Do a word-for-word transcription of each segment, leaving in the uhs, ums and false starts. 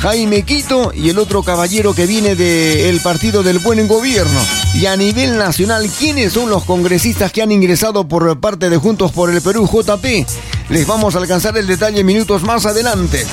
Jaime Quito, y el otro caballero que viene del Partido del Buen Gobierno. Y a nivel nacional, ¿quiénes son los congresistas que han ingresado por parte de Juntos por el Perú, J P? Les vamos a alcanzar el detalle minutos más adelante.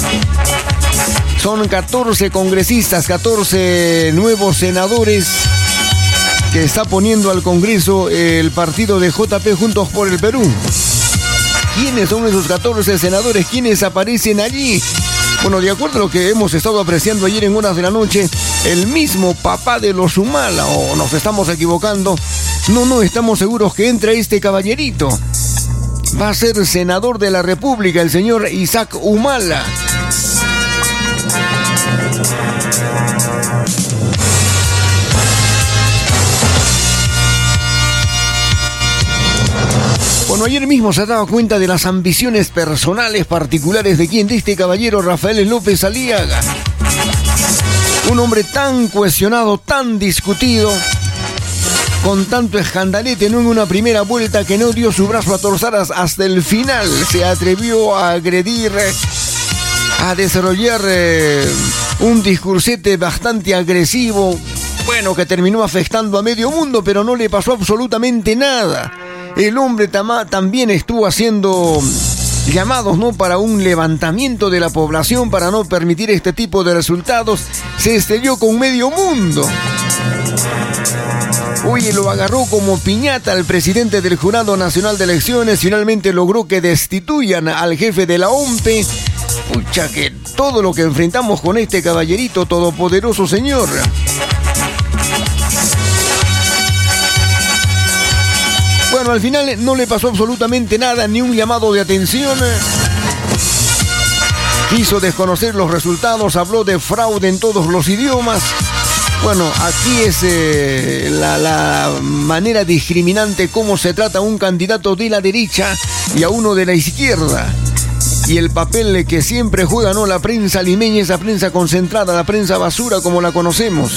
Son catorce congresistas, catorce nuevos senadores que está poniendo al Congreso el partido de J P Juntos por el Perú. ¿Quiénes son esos catorce senadores? ¿Quiénes aparecen allí? Bueno, de acuerdo a lo que hemos estado apreciando ayer en horas de la noche, el mismo papá de los Humala, o nos estamos equivocando, no, no, estamos seguros que entra este caballerito. Va a ser senador de la República, el señor Isaac Humala. Bueno, ayer mismo se daba cuenta de las ambiciones personales particulares de quien, de este caballero Rafael López Aliaga. Un hombre tan cuestionado, tan discutido, con tanto escandalete, ¿no? En una primera vuelta que no dio su brazo a torcer hasta el final. Se atrevió a agredir, a desarrollar eh, un discursete bastante agresivo, bueno, que terminó afectando a medio mundo, pero no le pasó absolutamente nada. El hombre tama, también estuvo haciendo llamados, ¿no?, para un levantamiento de la población para no permitir este tipo de resultados. Se estrelló con medio mundo. Oye, lo agarró como piñata al presidente del Jurado Nacional de Elecciones. Finalmente logró que destituyan al jefe de la O M P E. Pucha, que todo lo que enfrentamos con este caballerito todopoderoso señor. Bueno, al final no le pasó absolutamente nada, ni un llamado de atención. Quiso desconocer los resultados, habló de fraude en todos los idiomas. Bueno, aquí es eh, la, la manera discriminante cómo se trata a un candidato de la derecha y a uno de la izquierda. Y el papel que siempre juega, ¿no?, la prensa limeña, esa prensa concentrada, la prensa basura como la conocemos.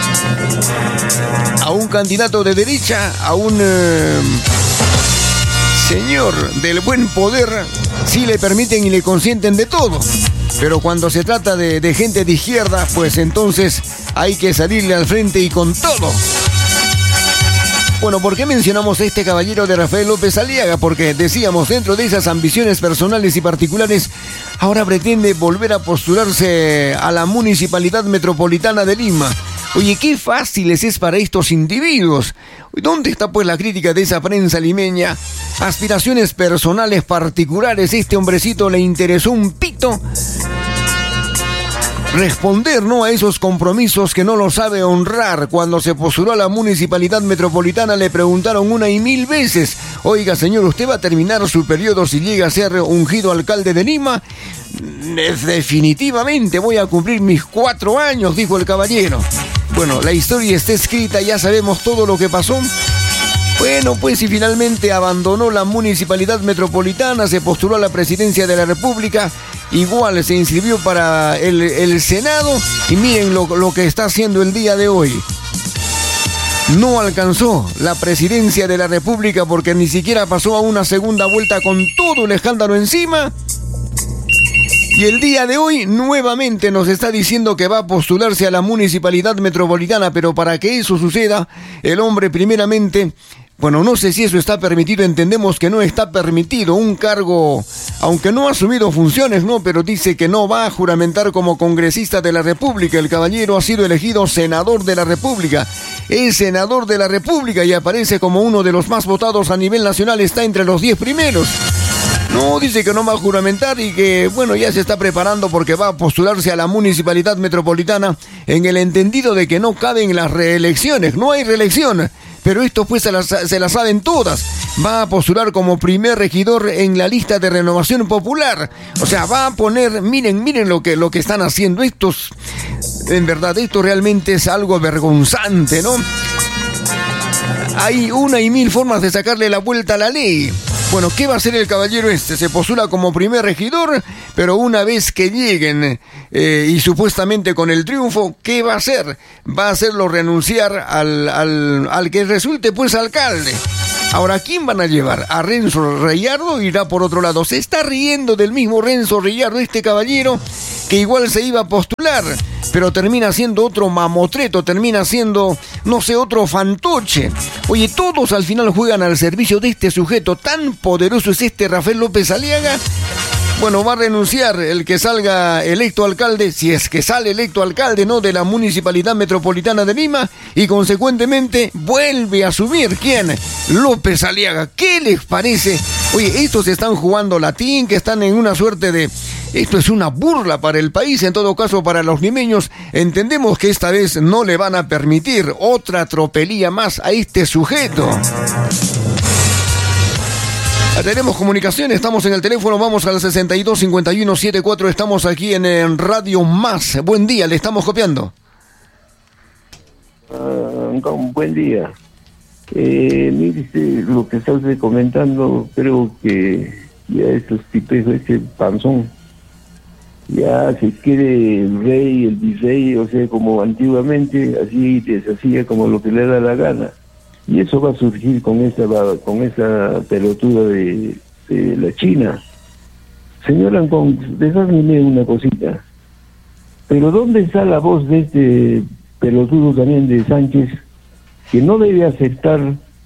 A un candidato de derecha, a un eh, señor del buen poder, sí le permiten y le consienten de todo. Pero cuando se trata de, de gente de izquierda, pues entonces hay que salirle al frente y con todo. Bueno, ¿por qué mencionamos a este caballero de Rafael López Aliaga? Porque decíamos, dentro de esas ambiciones personales y particulares, ahora pretende volver a postularse a la Municipalidad Metropolitana de Lima. Oye, qué fáciles es para estos individuos. ¿Dónde está pues la crítica de esa prensa limeña? Aspiraciones personales particulares, este hombrecito le interesó un pito responder, ¿no?, a esos compromisos que no lo sabe honrar. Cuando se postuló a la Municipalidad Metropolitana le preguntaron una y mil veces: oiga, señor, ¿usted va a terminar su periodo si llega a ser ungido alcalde de Lima? Definitivamente voy a cumplir mis cuatro años, dijo el caballero. Bueno, la historia está escrita, ya sabemos todo lo que pasó. Bueno, pues y finalmente abandonó la Municipalidad Metropolitana, se postuló a la Presidencia de la República, igual se inscribió para el, el Senado, y miren lo, lo que está haciendo el día de hoy. No alcanzó la Presidencia de la República porque ni siquiera pasó a una segunda vuelta con todo el escándalo encima. Y el día de hoy nuevamente nos está diciendo que va a postularse a la Municipalidad Metropolitana, pero para que eso suceda, el hombre primeramente, bueno, no sé si eso está permitido, entendemos que no está permitido un cargo, aunque no ha asumido funciones, ¿no? Pero dice que no va a juramentar como congresista de la República. El caballero ha sido elegido senador de la República. Es senador de la República y aparece como uno de los más votados a nivel nacional, está entre los diez primeros. No, dice que no va a juramentar y que, bueno, ya se está preparando porque va a postularse a la Municipalidad Metropolitana en el entendido de que no caben las reelecciones, no hay reelección. Pero esto pues se las, se las saben todas. Va a postular como primer regidor en la lista de Renovación Popular. O sea, va a poner, miren, miren lo que, lo que están haciendo estos. En verdad, esto realmente es algo vergonzante, ¿no? Hay una y mil formas de sacarle la vuelta a la ley. Bueno, ¿qué va a hacer el caballero este? Se postula como primer regidor, pero una vez que lleguen eh, y supuestamente con el triunfo, ¿qué va a hacer? Va a hacerlo renunciar al, al, al que resulte pues alcalde. Ahora, ¿quién van a llevar? ¿A Renzo Reyardo? Irá por otro lado. Se está riendo del mismo Renzo Reyardo, este caballero que igual se iba a postular, pero termina siendo otro mamotreto, termina siendo, no sé, otro fantoche. Oye, todos al final juegan al servicio de este sujeto. Tan poderoso es este Rafael López Aliaga. Bueno, va a renunciar el que salga electo alcalde, si es que sale electo alcalde, ¿no?, de la Municipalidad Metropolitana de Lima, y consecuentemente vuelve a subir. ¿Quién? López Aliaga. ¿Qué les parece? Oye, estos están jugando latín, que están en una suerte de... Esto es una burla para el país, en todo caso para los limeños. Entendemos que esta vez no le van a permitir otra tropelía más a este sujeto. Tenemos comunicación, estamos en el teléfono, vamos al sesenta y dos cincuenta y uno setenta y cuatro, estamos aquí en, en Radio Más. Buen día, le estamos copiando. Uh, un buen día. Eh, mire, lo que estás comentando, creo que ya esos tipejos, ese panzón, ya se quiere el rey, el virrey, o sea, como antiguamente, así deshacía como lo que le da la gana. Y eso va a surgir con esa con esa pelotuda de, de la China. Señor Ancón, déjame una cosita. Pero ¿dónde está la voz de este pelotudo también de Sánchez, que no debe aceptar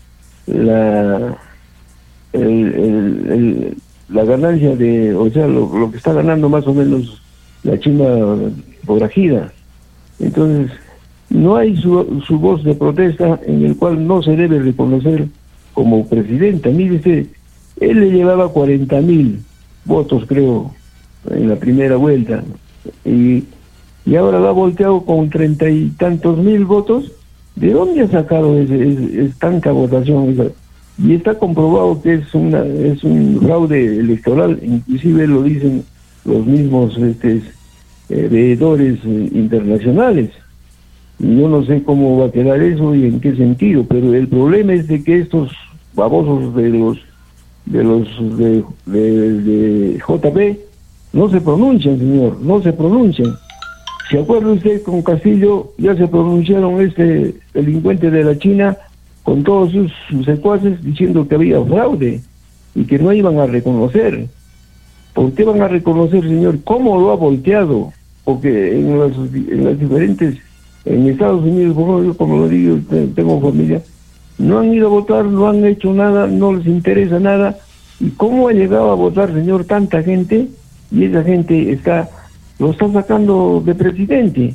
la el, el, el, la ganancia de, o sea, lo, lo que está ganando más o menos la China forajida? Entonces, no hay su, su voz de protesta, en el cual no se debe reconocer como presidenta. Mire usted, él le llevaba cuarenta mil votos, creo, en la primera vuelta, y, y ahora va volteado con treinta y tantos mil votos. ¿De dónde ha sacado ese, ese, ese tanta votación? Esa? Y está comprobado que es una es un fraude electoral, inclusive lo dicen los mismos este, eh, veedores eh, internacionales. Yo no sé cómo va a quedar eso y en qué sentido, pero el problema es de que estos babosos de los de los de, de, de J P no se pronuncian, señor, no se pronuncian. ¿Se acuerda usted con Castillo? Ya se pronunciaron este delincuente de la China con todos sus, sus secuaces diciendo que había fraude y que no iban a reconocer. ¿Por qué van a reconocer, señor? ¿Cómo lo ha volteado? Porque en las, en las diferentes... En Estados Unidos, como, como lo digo, tengo familia, no han ido a votar, no han hecho nada, no les interesa nada. ¿Y cómo ha llegado a votar, señor, tanta gente? Y esa gente está lo está sacando de presidente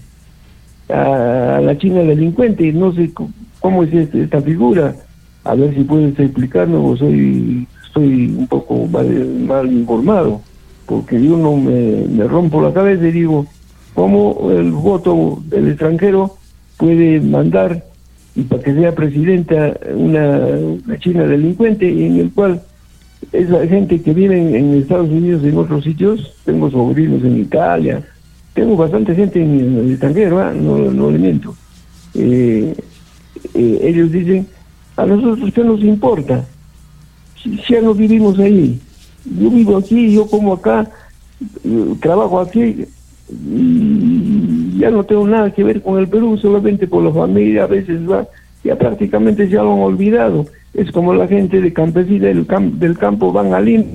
a la China delincuente. No sé cómo es este, esta figura. A ver si puedes explicarnos, o soy estoy un poco mal, mal informado, porque yo no me, me rompo la cabeza y digo, cómo el voto del extranjero puede mandar y para que sea presidenta una, una China delincuente, y en el cual esa gente que vive en, en Estados Unidos y en otros sitios, tengo sobrinos en Italia, tengo bastante gente en, en el extranjero, ¿eh? no, no le miento. Eh, eh, ellos dicen, a nosotros qué nos importa, si, si ya no vivimos ahí, yo vivo aquí, yo como acá, yo trabajo aquí, y ya no tengo nada que ver con el Perú, solamente por la familia, a veces va, ya prácticamente ya lo han olvidado. Es como la gente de campesina del, camp del campo van a Lima.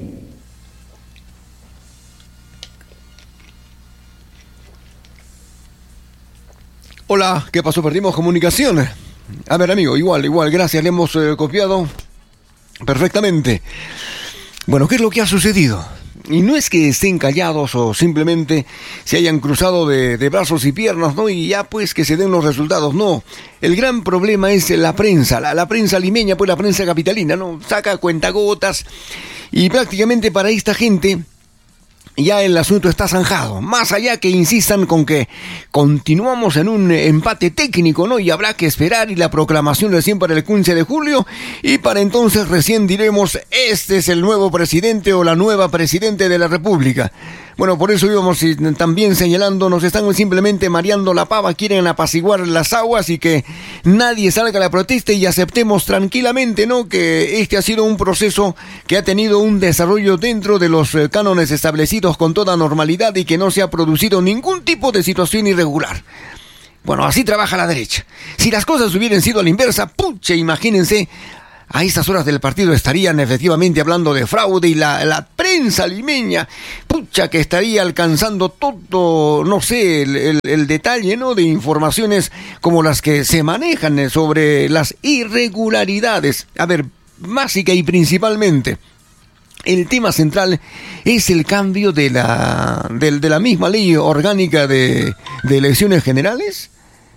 Hola, ¿qué pasó? Perdimos comunicación. A ver, amigo, igual, igual, gracias, le hemos eh, copiado perfectamente. Bueno, ¿qué es lo que ha sucedido? Y no es que estén callados o simplemente se hayan cruzado de, de brazos y piernas, ¿no? Y ya pues que se den los resultados, no. El gran problema es la prensa, la, la prensa limeña, pues la prensa capitalina, ¿no? Saca cuentagotas y prácticamente para esta gente ya el asunto está zanjado. Más allá que insistan con que continuamos en un empate técnico, ¿no? Y habrá que esperar y la proclamación recién para el quince de julio y para entonces recién diremos este es el nuevo presidente o la nueva presidente de la República. Bueno, por eso íbamos también señalando, nos están simplemente mareando la pava, quieren apaciguar las aguas y que nadie salga a la protesta y aceptemos tranquilamente, ¿no? Que este ha sido un proceso que ha tenido un desarrollo dentro de los cánones establecidos con toda normalidad y que no se ha producido ningún tipo de situación irregular. Bueno, así trabaja la derecha. Si las cosas hubieran sido a la inversa, pucha, imagínense, a estas horas del partido estarían efectivamente hablando de fraude y la, la prensa limeña, pucha, que estaría alcanzando todo, no sé, el, el, el detalle, ¿no?, de informaciones como las que se manejan sobre las irregularidades. A ver, básica y principalmente, el tema central es el cambio de la, de, de la misma ley orgánica de, de elecciones generales.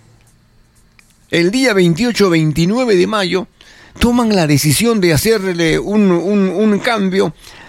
El día veintiocho veintinueve de mayo toman la decisión de hacerle un, un, un cambio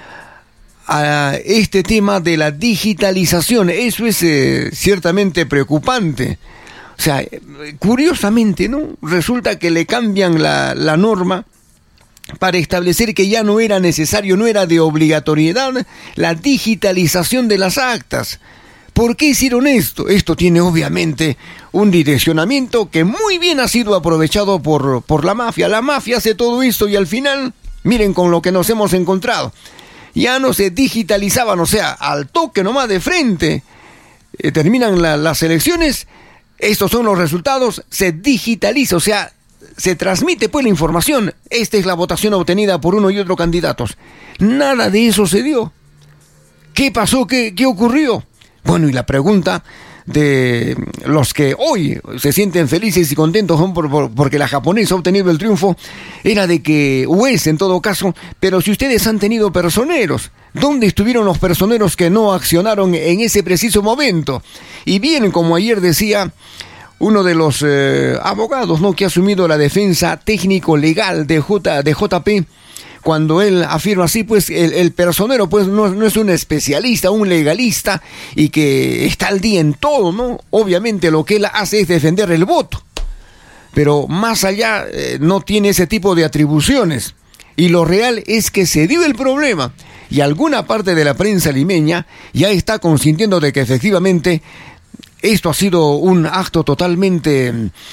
a este tema de la digitalización. Eso es eh, ciertamente preocupante. O sea, curiosamente, ¿no?, resulta que le cambian la, la norma para establecer que ya no era necesario, no era de obligatoriedad la digitalización de las actas. ¿Por qué hicieron esto? Esto tiene obviamente un direccionamiento que muy bien ha sido aprovechado por, por la mafia. La mafia hace todo esto y al final, miren con lo que nos hemos encontrado. Ya no se digitalizaban, o sea, al toque nomás de frente. Eh, terminan la, las elecciones, estos son los resultados, se digitaliza, o sea, se transmite pues la información. Esta es la votación obtenida por uno y otro candidatos. Nada de eso se dio. ¿Qué pasó? ¿Qué, qué ocurrió? Bueno, y la pregunta de los que hoy se sienten felices y contentos por, por, porque la japonesa ha obtenido el triunfo era de que, o es en todo caso, pero si ustedes han tenido personeros, ¿dónde estuvieron los personeros que no accionaron en ese preciso momento? Y bien, como ayer decía uno de los eh, abogados, ¿no?, que ha asumido la defensa técnico-legal de, J, de J P, cuando él afirma así, pues el, el personero pues no, no es un especialista, un legalista y que está al día en todo, ¿no? Obviamente lo que él hace es defender el voto, pero más allá eh, no tiene ese tipo de atribuciones. Y lo real es que se dio el problema y alguna parte de la prensa limeña ya está consintiendo de que efectivamente esto ha sido un acto totalmente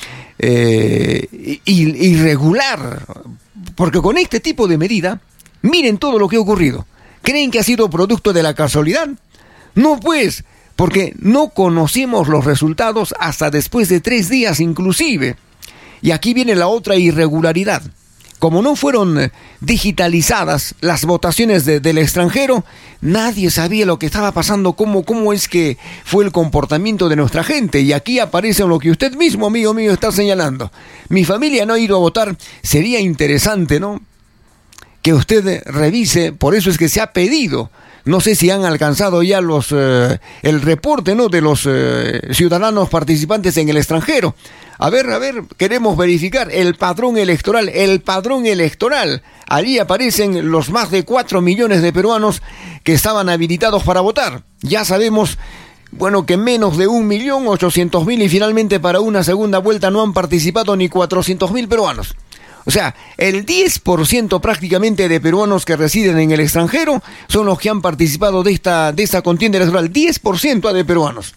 eh, irregular. Porque con este tipo de medida, miren todo lo que ha ocurrido. ¿Creen que ha sido producto de la casualidad? No, pues, porque no conocimos los resultados hasta después de tres días inclusive. Y aquí viene la otra irregularidad. Como no fueron digitalizadas las votaciones de, del extranjero, nadie sabía lo que estaba pasando, cómo, cómo es que fue el comportamiento de nuestra gente. Y aquí aparece lo que usted mismo, amigo mío, está señalando. Mi familia no ha ido a votar. Sería interesante, ¿no?, que usted revise, por eso es que se ha pedido. No sé si han alcanzado ya los eh, el reporte, ¿no?, de los eh, ciudadanos participantes en el extranjero. A ver, a ver, queremos verificar el padrón electoral, el padrón electoral. Allí aparecen los más de cuatro millones de peruanos que estaban habilitados para votar. Ya sabemos, bueno, que menos de un millón ochocientos mil y finalmente para una segunda vuelta no han participado ni cuatrocientos mil peruanos. O sea, el diez por ciento prácticamente de peruanos que residen en el extranjero son los que han participado de esta, de esta contienda electoral. diez por ciento de peruanos.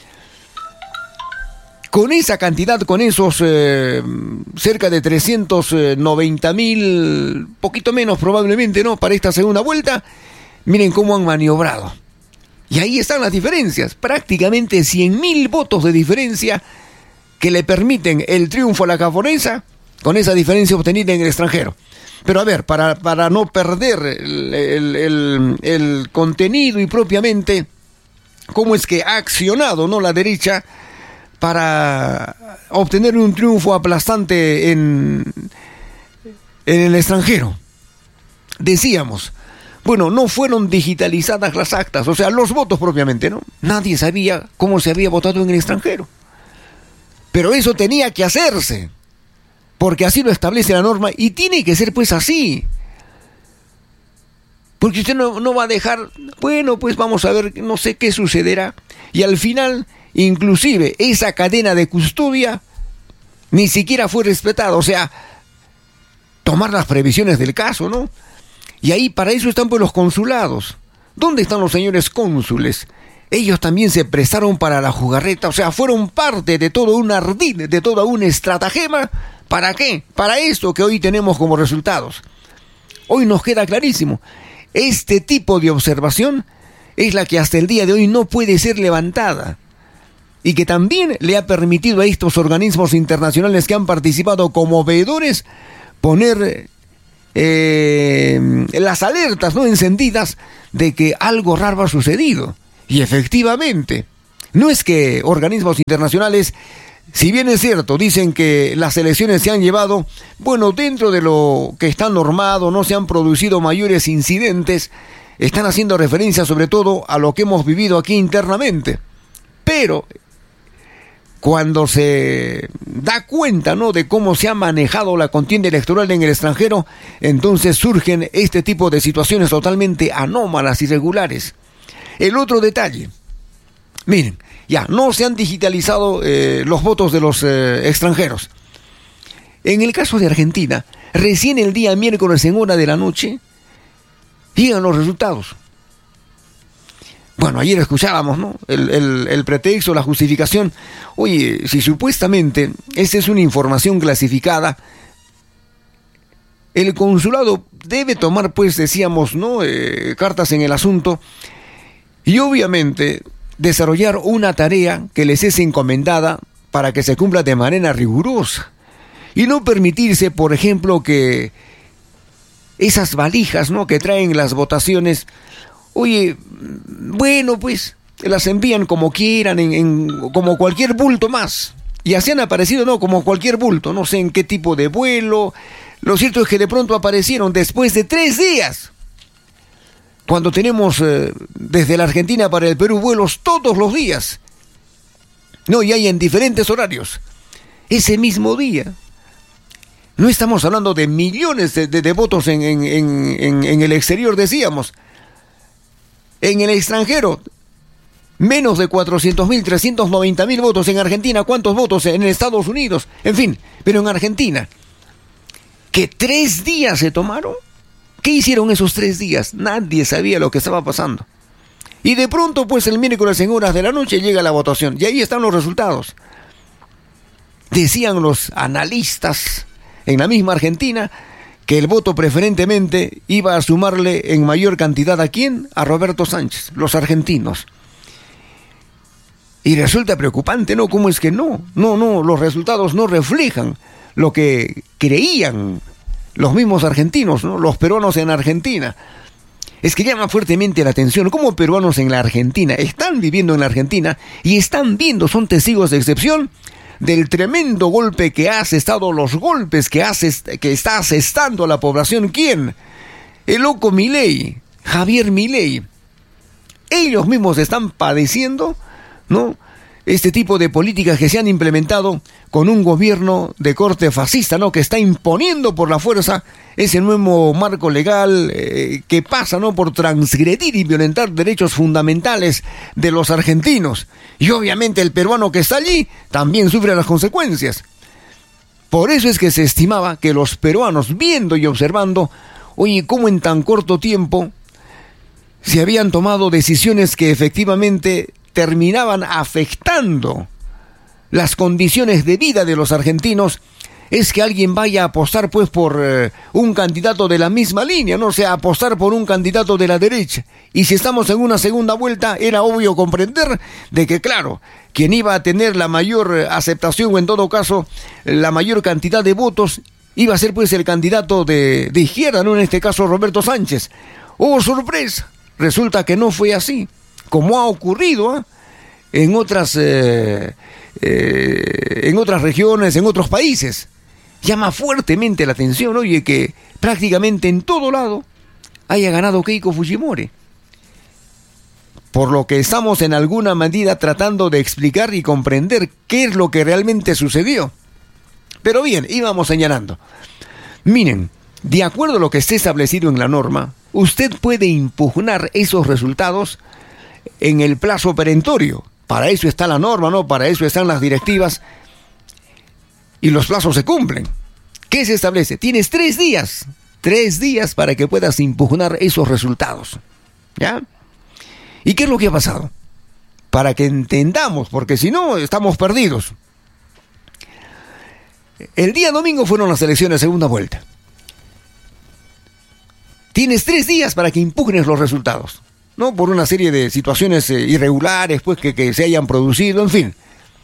Con esa cantidad, con esos eh, cerca de trescientos noventa mil, poquito menos probablemente, ¿no?, para esta segunda vuelta, miren cómo han maniobrado. Y ahí están las diferencias, prácticamente cien mil votos de diferencia que le permiten el triunfo a la japonesa con esa diferencia obtenida en el extranjero. Pero a ver, para, para no perder el, el, el, el contenido y propiamente cómo es que ha accionado, ¿no?, la derecha para obtener un triunfo aplastante en, en el extranjero. Decíamos, bueno, no fueron digitalizadas las actas, o sea, los votos propiamente, ¿no? Nadie sabía cómo se había votado en el extranjero. Pero eso tenía que hacerse, porque así lo establece la norma y tiene que ser pues así. Porque usted no, no va a dejar, bueno, pues vamos a ver, no sé qué sucederá. Y al final, inclusive, esa cadena de custodia ni siquiera fue respetada. O sea, tomar las previsiones del caso, ¿no? Y ahí para eso están pues los consulados. ¿Dónde están los señores cónsules? Ellos también se prestaron para la jugarreta. O sea, fueron parte de todo un ardid, de toda una estratagema. ¿Para qué? Para esto que hoy tenemos como resultados. Hoy nos queda clarísimo. Este tipo de observación es la que hasta el día de hoy no puede ser levantada y que también le ha permitido a estos organismos internacionales que han participado como veedores poner eh, las alertas, ¿no?, encendidas de que algo raro ha sucedido. Y efectivamente, no es que organismos internacionales, si bien es cierto, dicen que las elecciones se han llevado, bueno, dentro de lo que está normado, no se han producido mayores incidentes, están haciendo referencia sobre todo a lo que hemos vivido aquí internamente. Pero cuando se da cuenta, ¿no?, de cómo se ha manejado la contienda electoral en el extranjero, entonces surgen este tipo de situaciones totalmente anómalas, irregulares. El otro detalle, miren, ya no se han digitalizado eh, los votos de los eh, extranjeros. En el caso de Argentina, recién el día miércoles en hora de la noche llegan los resultados. Bueno, ayer escuchábamos, ¿no?, el, el, el pretexto, la justificación. Oye, si supuestamente esa es una información clasificada, el consulado debe tomar, pues decíamos, ¿no?, eh, cartas en el asunto y obviamente desarrollar una tarea que les es encomendada para que se cumpla de manera rigurosa y no permitirse, por ejemplo, que esas valijas, ¿no?, que traen las votaciones, oye, bueno, pues las envían como quieran, en, en, como cualquier bulto más. Y así han aparecido, ¿no?, como cualquier bulto, no sé en qué tipo de vuelo. Lo cierto es que de pronto aparecieron después de tres días. Cuando tenemos eh, desde la Argentina para el Perú vuelos todos los días. No, y hay en diferentes horarios. Ese mismo día. No estamos hablando de millones de, de, de votos en, en, en, en, en el exterior, decíamos. En el extranjero, menos de cuatrocientos mil, trescientos noventa mil votos. En Argentina, ¿cuántos votos? En Estados Unidos, en fin, pero en Argentina, ¿que tres días se tomaron? ¿Qué hicieron esos tres días? Nadie sabía lo que estaba pasando. Y de pronto, pues el miércoles en horas de la noche llega la votación. Y ahí están los resultados. Decían los analistas en la misma Argentina que el voto preferentemente iba a sumarle en mayor cantidad ¿a quién? A Roberto Sánchez, los argentinos. Y resulta preocupante, ¿no? ¿Cómo es que no? No, no, los resultados no reflejan lo que creían los mismos argentinos, ¿no?, los peruanos en Argentina. Es que llama fuertemente la atención cómo peruanos en la Argentina están viviendo en la Argentina y están viendo, son testigos de excepción del tremendo golpe que ha asestado, los golpes que, hace, que está asestando a la población. ¿Quién? El loco Milei, Javier Milei. Ellos mismos están padeciendo, ¿no?, este tipo de políticas que se han implementado con un gobierno de corte fascista, ¿no?, que está imponiendo por la fuerza ese nuevo marco legal eh, que pasa, ¿no?, por transgredir y violentar derechos fundamentales de los argentinos. Y obviamente el peruano que está allí también sufre las consecuencias. Por eso es que se estimaba que los peruanos, viendo y observando, oye, cómo en tan corto tiempo se habían tomado decisiones que efectivamente terminaban afectando las condiciones de vida de los argentinos, es que alguien vaya a apostar pues por eh, un candidato de la misma línea, no, o sea, apostar por un candidato de la derecha. Y si estamos en una segunda vuelta, era obvio comprender de que, claro, quien iba a tener la mayor aceptación o en todo caso la mayor cantidad de votos iba a ser pues el candidato de, de izquierda, no, en este caso Roberto Sánchez. ¡Oh, sorpresa! Resulta que no fue así, como ha ocurrido ¿eh? en otras eh, eh, en otras regiones, en otros países. Llama fuertemente la atención, oye, que prácticamente en todo lado haya ganado Keiko Fujimori. Por lo que estamos en alguna medida tratando de explicar y comprender qué es lo que realmente sucedió. Pero bien, íbamos señalando. Miren, de acuerdo a lo que esté establecido en la norma, usted puede impugnar esos resultados en el plazo perentorio. Para eso está la norma, ¿no? Para eso están las directivas. Y los plazos se cumplen. ¿Qué se establece? Tienes tres días. Tres días para que puedas impugnar esos resultados. ¿Ya? ¿Y qué es lo que ha pasado? Para que entendamos, porque si no, estamos perdidos. El día domingo fueron las elecciones de segunda vuelta. Tienes tres días para que impugnes los resultados, ¿no? Por una serie de situaciones eh, irregulares, pues, que, que se hayan producido, en fin.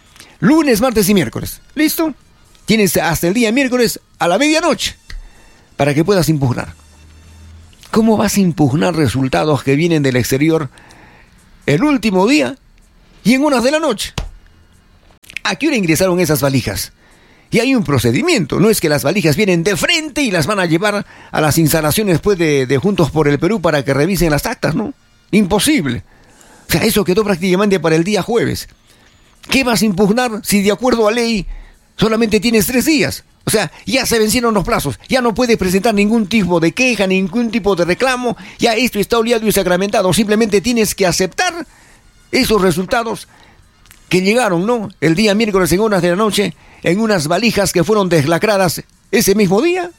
Lunes, martes y miércoles. ¿Listo? Tienes hasta el día miércoles a la medianoche para que puedas impugnar. ¿Cómo vas a impugnar resultados que vienen del exterior el último día y en horas de la noche? ¿A qué hora ingresaron esas valijas? Y hay un procedimiento, no es que las valijas vienen de frente y las van a llevar a las instalaciones pues, de, de Juntos por el Perú para que revisen las actas, ¿no? Imposible. O sea, eso quedó prácticamente para el día jueves. ¿Qué vas a impugnar si de acuerdo a ley solamente tienes tres días? O sea, ya se vencieron los plazos, ya no puedes presentar ningún tipo de queja, ningún tipo de reclamo, ya esto está oleado y sacramentado, simplemente tienes que aceptar esos resultados que llegaron, ¿no? El día miércoles en horas de la noche, en unas valijas que fueron deslacradas ese mismo día.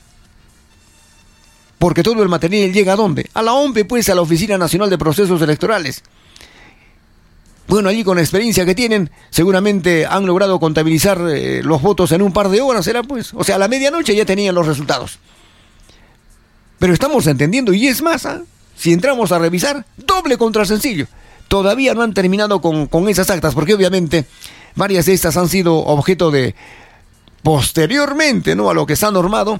Porque todo el material llega ¿a dónde? A la O M P E, pues, a la Oficina Nacional de Procesos Electorales. Bueno, allí con la experiencia que tienen, seguramente han logrado contabilizar eh, los votos en un par de horas, ¿será pues? O sea, a la medianoche ya tenían los resultados. Pero estamos entendiendo, y es más, ¿eh? Si entramos a revisar, doble contra sencillo. Todavía no han terminado con, con esas actas, porque obviamente varias de estas han sido objeto de, posteriormente, ¿no? A lo que está normado,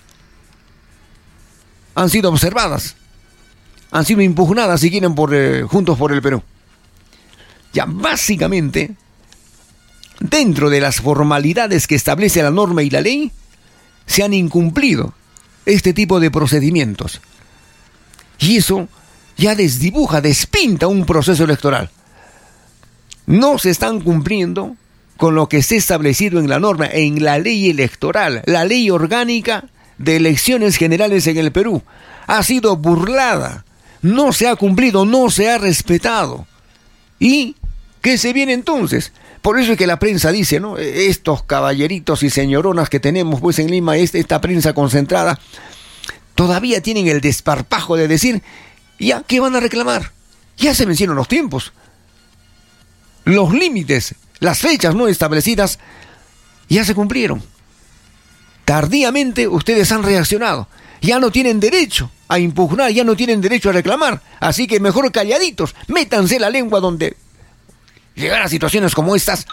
han sido observadas, han sido impugnadas, si quieren, por eh, Juntos por el Perú. Ya básicamente, dentro de las formalidades que establece la norma y la ley, se han incumplido este tipo de procedimientos. Y eso ya desdibuja, despinta un proceso electoral. No se están cumpliendo con lo que está establecido en la norma, en la ley electoral, la ley orgánica de elecciones generales en el Perú. Ha sido burlada, no se ha cumplido, no se ha respetado. ¿Y qué se viene entonces? Por eso es que la prensa dice, ¿no? Estos caballeritos y señoronas que tenemos pues en Lima, esta prensa concentrada, todavía tienen el desparpajo de decir, ¿ya qué van a reclamar? Ya se vencieron los tiempos. Los límites, las fechas no establecidas, ya se cumplieron. Tardíamente ustedes han reaccionado. Ya no tienen derecho a impugnar, ya no tienen derecho a reclamar. Así que mejor calladitos, métanse la lengua donde llegar a situaciones como estas.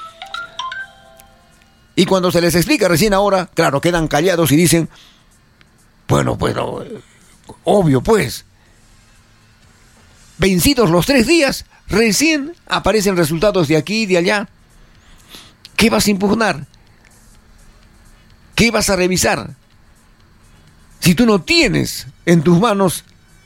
Y cuando se les explica recién ahora, claro, quedan callados y dicen, bueno, pues, no, obvio pues, vencidos los tres días, recién aparecen resultados de aquí y de allá. ¿Qué vas a impugnar? ¿Qué vas a revisar? Si tú no tienes en tus manos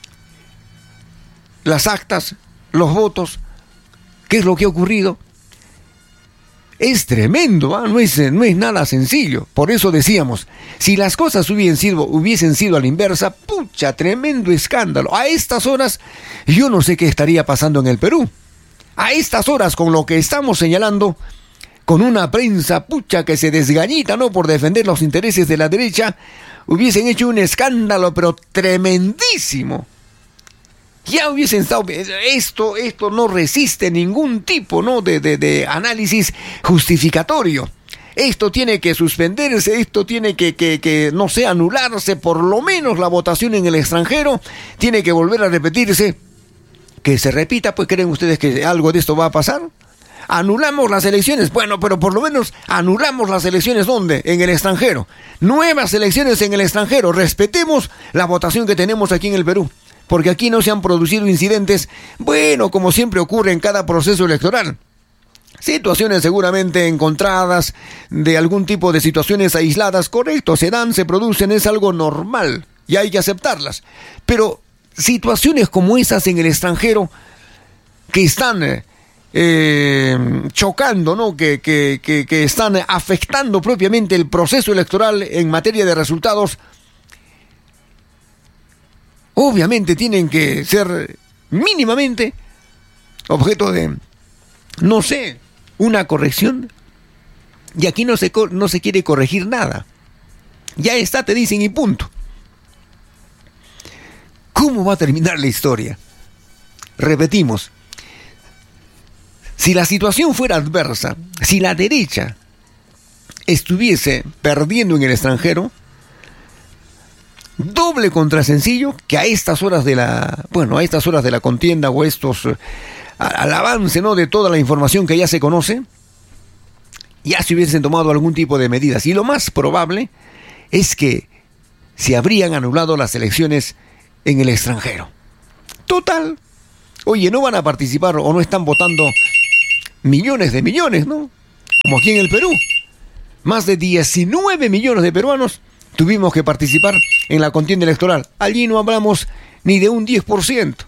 las actas, los votos, ¿qué es lo que ha ocurrido? Es tremendo, ¿eh? no, es, no es nada sencillo. Por eso decíamos, si las cosas hubiesen sido, hubiesen sido a la inversa, pucha, tremendo escándalo. A estas horas, yo no sé qué estaría pasando en el Perú. A estas horas, con lo que estamos señalando, con una prensa, pucha, que se desgañita, ¿no?, por defender los intereses de la derecha, hubiesen hecho un escándalo, pero tremendísimo. Ya hubiesen estado, esto, esto no resiste ningún tipo, ¿no?, de, de, de análisis justificatorio. Esto tiene que suspenderse, esto tiene que, que, que, no sé, anularse, por lo menos la votación en el extranjero tiene que volver a repetirse. Que se repita, pues, ¿creen ustedes que algo de esto va a pasar? Anulamos las elecciones, bueno, pero por lo menos anulamos las elecciones, ¿dónde? En el extranjero. Nuevas elecciones en el extranjero, respetemos la votación que tenemos aquí en el Perú, porque aquí no se han producido incidentes, bueno, como siempre ocurre en cada proceso electoral. Situaciones seguramente encontradas, de algún tipo de situaciones aisladas, correcto, se dan, se producen, es algo normal, y hay que aceptarlas. Pero situaciones como esas en el extranjero, que están eh, chocando, ¿no?, que, que, que, que están afectando propiamente el proceso electoral en materia de resultados, obviamente tienen que ser mínimamente objeto de, no sé, una corrección. Y aquí no se, no se quiere corregir nada. Ya está, te dicen, y punto. ¿Cómo va a terminar la historia? Repetimos, si la situación fuera adversa, si la derecha estuviese perdiendo en el extranjero, doble contra sencillo que a estas horas de la, bueno, a estas horas de la contienda o estos, al avance, ¿no?, de toda la información que ya se conoce, ya se hubiesen tomado algún tipo de medidas. Y lo más probable es que se habrían anulado las elecciones en el extranjero. Total. Oye, no van a participar o no están votando millones de millones, ¿no? Como aquí en el Perú. Más de diecinueve millones de peruanos tuvimos que participar en la contienda electoral. Allí no hablamos ni de un diez por ciento.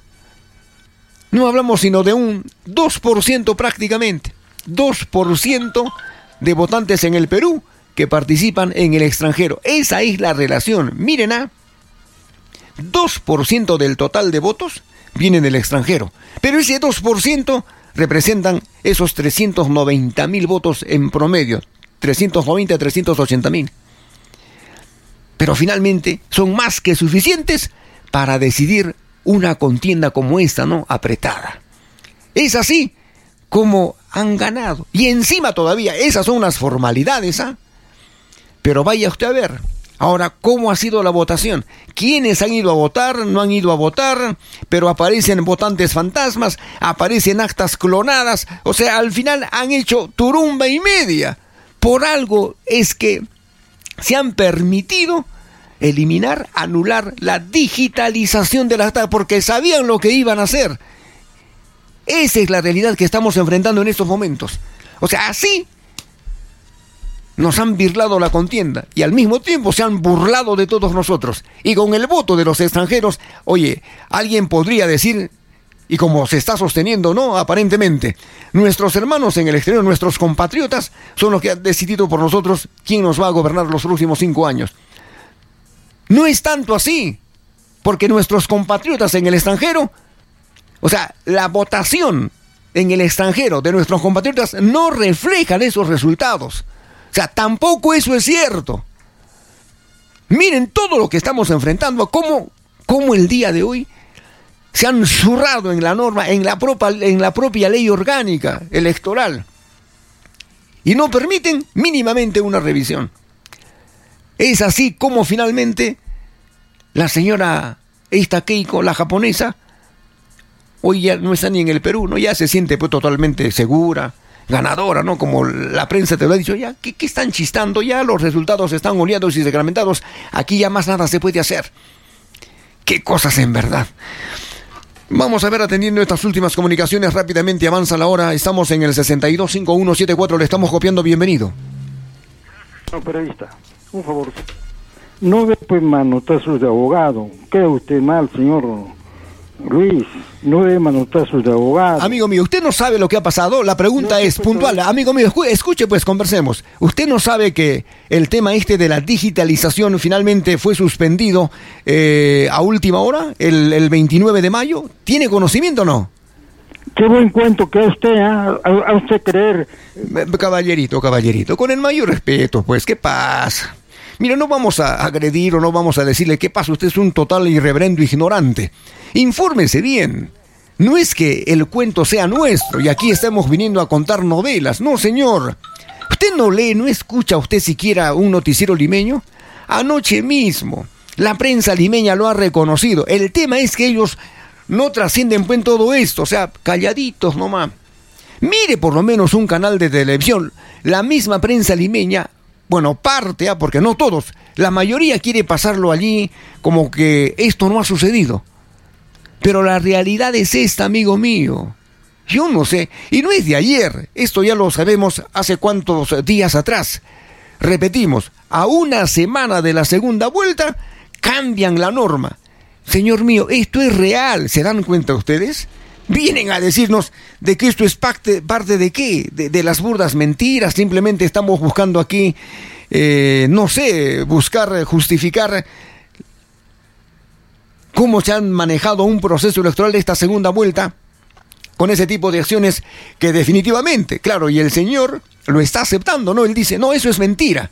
No hablamos sino de un dos por ciento prácticamente. dos por ciento de votantes en el Perú que participan en el extranjero. Esa es la relación. Miren, ¿ah? dos por ciento del total de votos viene del extranjero. Pero ese dos por ciento representan esos trescientos noventa mil votos en promedio. trescientos noventa a trescientos ochenta mil. Pero finalmente son más que suficientes para decidir una contienda como esta, ¿no? Apretada. Es así como han ganado. Y encima todavía, esas son las formalidades, ¿ah? Pero vaya usted a ver. Ahora, ¿cómo ha sido la votación? ¿Quiénes han ido a votar? ¿No han ido a votar? Pero aparecen votantes fantasmas, aparecen actas clonadas. O sea, al final han hecho turumba y media. Por algo es que se han permitido eliminar, anular la digitalización de las actas, porque sabían lo que iban a hacer. Esa es la realidad que estamos enfrentando en estos momentos. O sea, así nos han birlado la contienda y al mismo tiempo se han burlado de todos nosotros. Y con el voto de los extranjeros, oye, alguien podría decir, y como se está sosteniendo, ¿no? Aparentemente, nuestros hermanos en el exterior, nuestros compatriotas, son los que han decidido por nosotros quién nos va a gobernar los próximos cinco años. No es tanto así, porque nuestros compatriotas en el extranjero, o sea, la votación en el extranjero de nuestros compatriotas no reflejan esos resultados. O sea, tampoco eso es cierto. Miren todo lo que estamos enfrentando, cómo, cómo el día de hoy se han zurrado en la norma, en la, propia, en la propia ley orgánica electoral, y no permiten mínimamente una revisión. Es así como finalmente la señora esta Keiko, la japonesa, hoy ya no está ni en el Perú, ¿no? Ya se siente pues totalmente segura, ganadora, ¿no? Como la prensa te lo ha dicho, ya, ¿qué, qué están chistando? Ya los resultados están oleados y sacramentados, aquí ya más nada se puede hacer. ¡Qué cosas en verdad! Vamos a ver, atendiendo estas últimas comunicaciones, rápidamente avanza la hora, estamos en el sesenta y dos cincuenta y uno setenta y cuatro, le estamos copiando, bienvenido. No, periodista, un favor, no ve pues manotazos de abogado, queda usted mal, señor Luis, no de manotazos de abogado. Amigo mío, usted no sabe lo que ha pasado. La pregunta no, es puntual. No. Amigo mío, escuche pues, conversemos. Usted no sabe que el tema este de la digitalización finalmente fue suspendido eh, a última hora, el, el veintinueve de mayo. ¿Tiene conocimiento o no? Qué buen cuento que usted, ¿ah? a, a usted creer. Caballerito, caballerito, con el mayor respeto, pues, ¿qué pasa? Mira, no vamos a agredir o no vamos a decirle qué pasa, usted es un total irreverendo ignorante. Infórmese bien. No es que el cuento sea nuestro y aquí estamos viniendo a contar novelas. No, señor. ¿Usted no lee, no escucha usted siquiera un noticiero limeño? Anoche mismo, la prensa limeña lo ha reconocido. El tema es que ellos no trascienden en todo esto, o sea, calladitos nomás. Mire por lo menos un canal de televisión. La misma prensa limeña, bueno, parte, ¿eh? Porque no todos, la mayoría quiere pasarlo allí como que esto no ha sucedido. Pero la realidad es esta, amigo mío. Yo no sé, y no es de ayer, esto ya lo sabemos hace cuántos días atrás. Repetimos, a una semana de la segunda vuelta, cambian la norma. Señor mío, esto es real, ¿se dan cuenta ustedes? Vienen a decirnos de que esto es parte, parte de qué, de, de las burdas mentiras, simplemente estamos buscando aquí, eh, no sé, buscar, justificar cómo se han manejado un proceso electoral de esta segunda vuelta con ese tipo de acciones que definitivamente, claro, y el señor lo está aceptando, ¿no? Él dice, no, eso es mentira.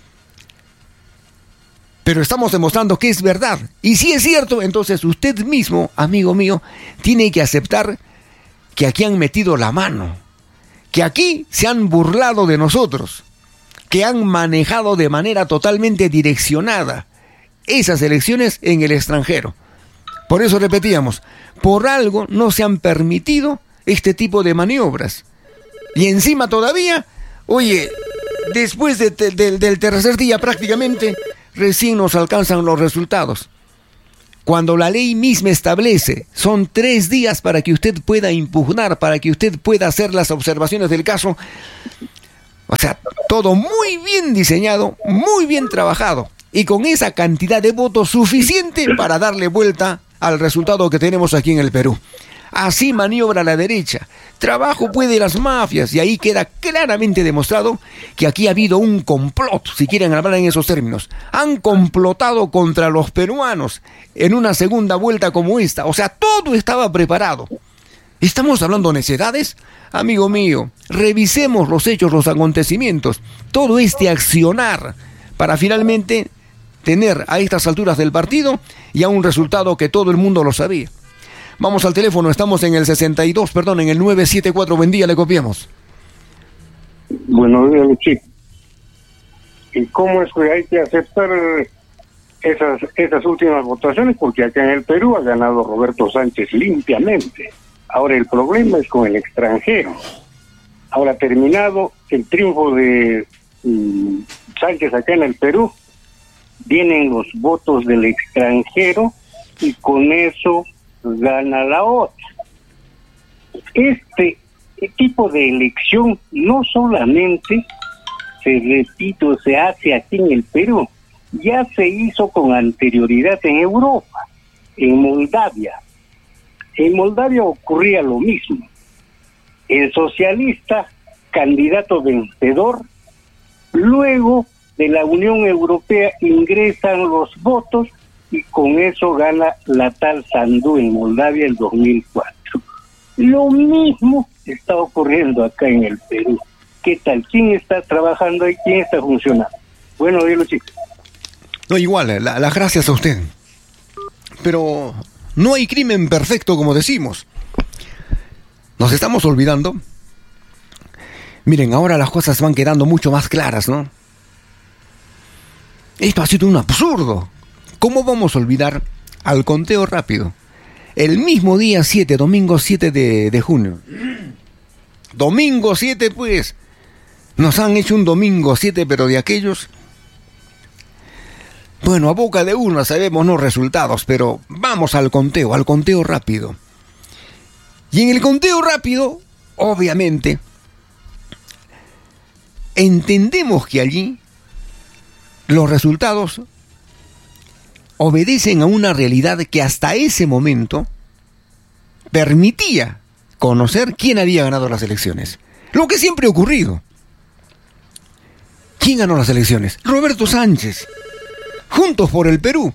Pero estamos demostrando que es verdad. Y si es cierto, entonces usted mismo, amigo mío, tiene que aceptar que aquí han metido la mano, que aquí se han burlado de nosotros, que han manejado de manera totalmente direccionada esas elecciones en el extranjero. Por eso repetíamos, por algo no se han permitido este tipo de maniobras. Y encima todavía, oye, después de, de, del tercer día prácticamente, recién nos alcanzan los resultados. Cuando la ley misma establece, son tres días para que usted pueda impugnar, para que usted pueda hacer las observaciones del caso. O sea, todo muy bien diseñado, muy bien trabajado, y con esa cantidad de votos suficiente para darle vuelta al resultado que tenemos aquí en el Perú. Así maniobra la derecha. Trabajo pues de las mafias, y ahí queda claramente demostrado que aquí ha habido un complot, si quieren hablar en esos términos. Han complotado contra los peruanos en una segunda vuelta como esta. O sea, todo estaba preparado. ¿Estamos hablando necedades? Amigo mío, revisemos los hechos, los acontecimientos, todo este accionar para finalmente tener a estas alturas del partido ya un resultado que todo el mundo lo sabía. Vamos al teléfono, estamos en el sesenta y dos, perdón, en el nueve siete cuatro, buen día, le copiamos. Buenos días, Luchi. ¿Y cómo es que hay que aceptar esas, esas últimas votaciones? Porque acá en el Perú ha ganado Roberto Sánchez limpiamente. Ahora el problema es con el extranjero. Ahora terminado el triunfo de um, Sánchez acá en el Perú, vienen los votos del extranjero y con eso gana la otra. Este tipo de elección no solamente, se repito, se hace aquí en el Perú, ya se hizo con anterioridad en Europa, en Moldavia. En Moldavia ocurría lo mismo. El socialista, candidato vencedor, luego de la Unión Europea ingresan los votos y con eso gana la tal Sandu en Moldavia en dos mil cuatro. Lo mismo está ocurriendo acá en el Perú. ¿Qué tal? ¿Quién está trabajando ahí? ¿Quién está funcionando? Bueno, dilo, chicos. No, igual, la, las gracias a usted. Pero no hay crimen perfecto, como decimos. Nos estamos olvidando. Miren, ahora las cosas van quedando mucho más claras, ¿no? Esto ha sido un absurdo. ¿Cómo vamos a olvidar al conteo rápido? El mismo día siete, domingo siete de, de junio. Domingo siete, pues. Nos han hecho un domingo siete, pero de aquellos. Bueno, a boca de urna sabemos los resultados, pero vamos al conteo, al conteo rápido. Y en el conteo rápido, obviamente, entendemos que allí los resultados obedecen a una realidad que hasta ese momento permitía conocer quién había ganado las elecciones. Lo que siempre ha ocurrido. ¿Quién ganó las elecciones? Roberto Sánchez. Juntos por el Perú.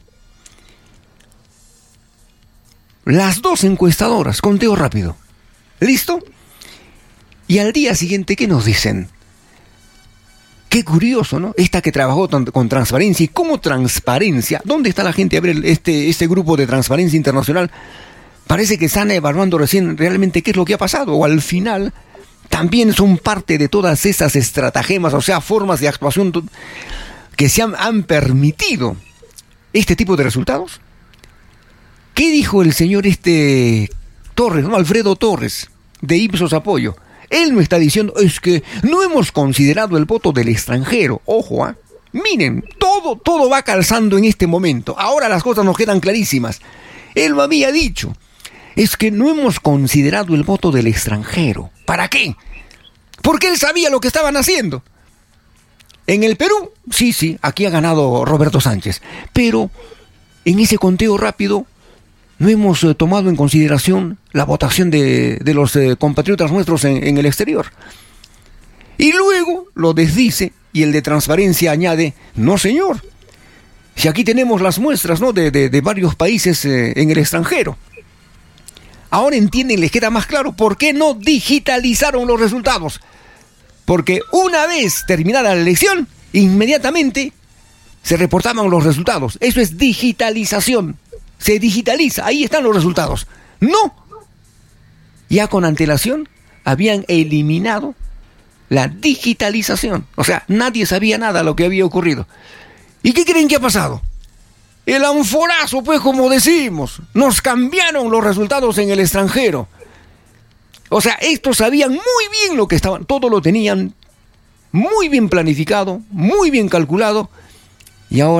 Las dos encuestadoras, conteo rápido. ¿Listo? Y al día siguiente, ¿qué nos dicen? Qué curioso, ¿no? Esta que trabajó con Transparencia. ¿Y cómo Transparencia? ¿Dónde está la gente? A ver, este, este grupo de Transparencia Internacional parece que están evaluando recién realmente qué es lo que ha pasado. O al final también son parte de todas esas estratagemas, o sea, formas de actuación que se han, han permitido este tipo de resultados. ¿Qué dijo el señor este Torres, no? Alfredo Torres, de Ipsos Apoyo? Él me está diciendo, es que no hemos considerado el voto del extranjero. Ojo, ¿ah? ¿eh? Miren, todo, todo va calzando en este momento. Ahora las cosas nos quedan clarísimas. Él me había dicho, es que no hemos considerado el voto del extranjero. ¿Para qué? Porque él sabía lo que estaban haciendo. En el Perú, sí, sí, aquí ha ganado Roberto Sánchez. Pero en ese conteo rápido no hemos eh, tomado en consideración la votación de, de los eh, compatriotas nuestros en, en el exterior. Y luego lo desdice y el de Transparencia añade, no señor, si aquí tenemos las muestras, ¿no?, de, de, de varios países eh, en el extranjero. Ahora entienden, les queda más claro por qué no digitalizaron los resultados. Porque una vez terminada la elección, inmediatamente se reportaban los resultados. Eso es digitalización. Se digitaliza, ahí están los resultados. No. Ya con antelación habían eliminado la digitalización. O sea, nadie sabía nada de lo que había ocurrido. ¿Y qué creen que ha pasado? El anforazo, pues, como decimos. Nos cambiaron los resultados en el extranjero. O sea, estos sabían muy bien lo que estaban, todo lo tenían muy bien planificado, muy bien calculado, y ahora